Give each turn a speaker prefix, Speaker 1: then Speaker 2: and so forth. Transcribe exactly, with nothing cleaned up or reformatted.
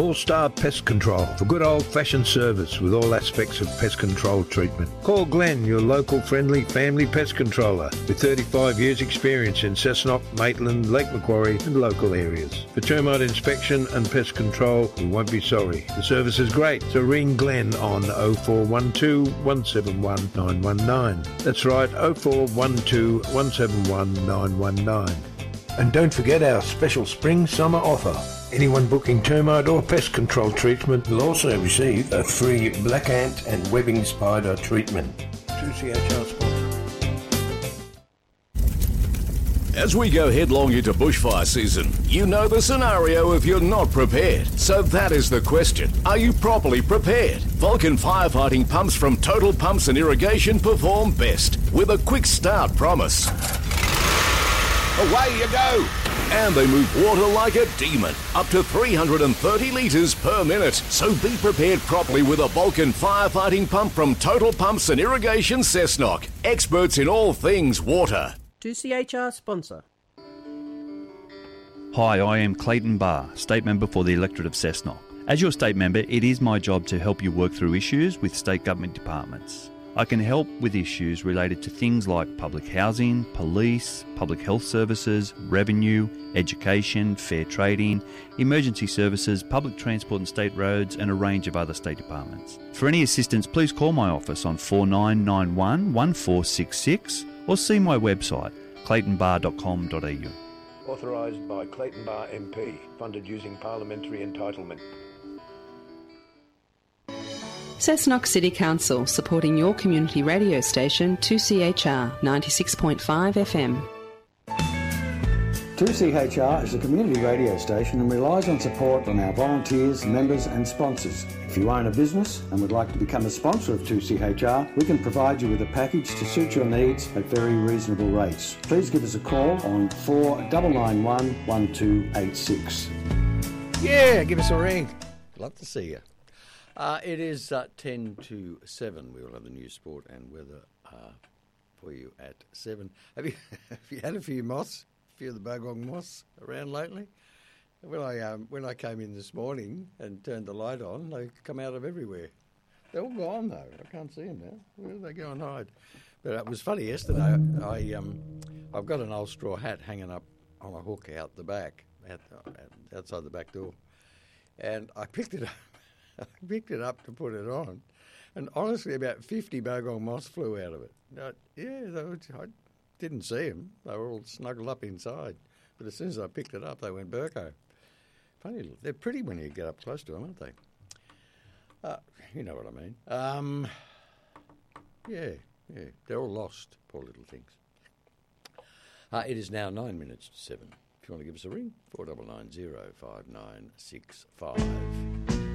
Speaker 1: All-Star Pest Control for good old-fashioned service with all aspects of pest control treatment. Call Glenn, your local friendly family pest controller with thirty-five years experience in Cessnock, Maitland, Lake Macquarie and local areas. For termite inspection and pest control, you won't be sorry. The service is great, so ring Glenn on oh four one two, one seven one, nine one nine. That's right, oh four one two, one seven one, nine one nine. And don't forget our special spring-summer offer. Anyone booking termite or pest control treatment will also receive a free black ant and webbing spider treatment. two C H R sponsor.
Speaker 2: As we go headlong into bushfire season, you know the scenario if you're not prepared. So that is the question. Are you properly prepared? Vulcan firefighting pumps from Total Pumps and Irrigation perform best with a quick start promise. Away you go! And they move water like a demon, up to three hundred thirty litres per minute. So be prepared properly with a Vulcan firefighting pump from Total Pumps and Irrigation Cessnock. Experts in all things water.
Speaker 3: two C H R sponsor.
Speaker 4: Hi, I am Clayton Barr, State Member for the electorate of Cessnock. As your State Member, it is my job to help you work through issues with state government departments. I can help with issues related to things like public housing, police, public health services, revenue, education, fair trading, emergency services, public transport and state roads, and a range of other state departments. For any assistance, please call my office on four nine nine one, one four six six or see my website, clayton bar dot com dot a u.
Speaker 1: Authorised by Clayton Barr M P, funded using parliamentary entitlement.
Speaker 5: Cessnock City Council, supporting your community radio station two C H R ninety-six point five F M.
Speaker 6: two C H R is a community radio station and relies on support from our volunteers, members and sponsors. If you own a business and would like to become a sponsor of two C H R, we can provide you with a package to suit your needs at very reasonable rates. Please give us a call on four nine nine one, one two eight six.
Speaker 7: Yeah, give us a ring. Love to see you. Uh, it is uh, ten to seven. We will have the news, sport and weather uh, for you at seven. Have you, have you had a few moths, a few of the Bagong moths around lately? When I um, when I came in this morning and turned the light on, they come out of everywhere. They're all gone, though. I can't see them now. Where do they go and hide? But it was funny yesterday. I, um, I've got an old straw hat hanging up on a hook out the back, out, outside the back door. And I picked it up. I picked it up to put it on, and honestly, about fifty Bagong moths flew out of it. I, yeah, they were, I didn't see them. They were all snuggled up inside. But as soon as I picked it up, they went Burko. Funny, they're pretty when you get up close to them, aren't they? Uh, you know what I mean. Um, yeah, yeah, they're all lost, poor little things. Uh, it is now nine minutes to seven. If you want to give us a ring, four nine nine zero five nine six five.